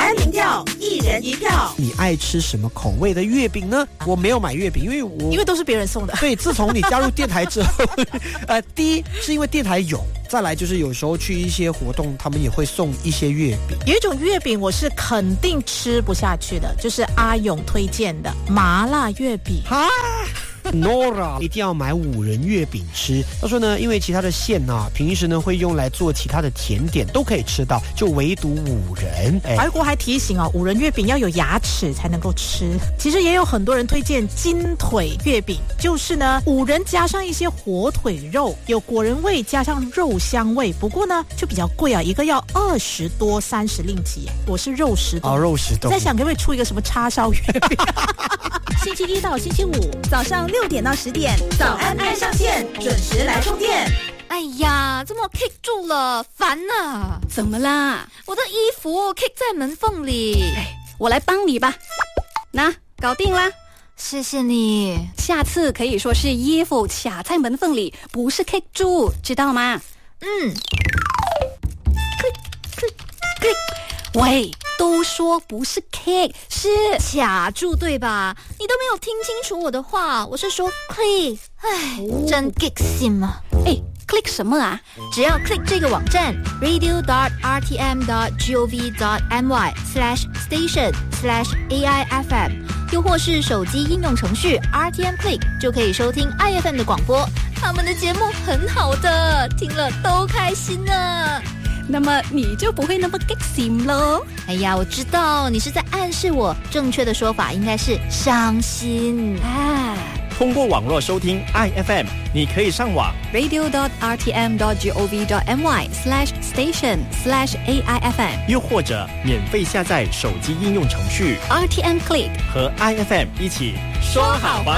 安民调，1人1票。 你爱吃什么口味的月饼呢？我没有买月饼，因为都是别人送的。 对，自从你加入电台之后，第一是因为电台有，再来就是有时候去一些活动，他们也会送一些月饼。 有一种月饼我是肯定吃不下去的，就是阿勇推荐的麻辣月饼。 Nora 一定要买5仁月饼吃。他说呢，因为其他的馅平时呢会用来做其他的甜点，都可以吃到，就唯独5仁。 白国还提醒5仁月饼要有牙齿才能够吃。其实也有很多人推荐金腿月饼，就是呢5仁加上一些火腿肉，有果仁味加上肉香味，不过呢就比较贵一个要20多30令吉。我是肉食动物肉食动物， 在想可不可以出一个什么叉烧月饼。 星期1到星期5早上6点到10点，早安爱上线，准时来充电。 哎呀，怎么 kick 住了？烦啊！ 怎么啦？ 我的衣服 kick 在门缝里。 我来帮你吧。那搞定啦， 谢谢你。 下次可以说是衣服卡在门缝里，不是 kick 住，知道吗？喂，都说不是 kick， 是卡住对吧？你都没有听清楚我的话，我是说 click。真 kick 心啊 ！click 什么啊？ 只要 click 这个网站 radio.rtm.gov.my/station/AIFM， 又或是手机应用程序 RTM Click， 就可以收听 IFM 的广播。他们的节目很好的，听了都开心呢。 那么你就不会那么 kick 心咯。 哎呀，我知道你是在暗示我，正确的说法应该是伤心啊。 通过网络收听 IFM， 你可以上网 radio.rtm.gov.my/station/AIFM， 又或者免费下载手机应用程序 RTM Click 和 IFM 一起说好玩。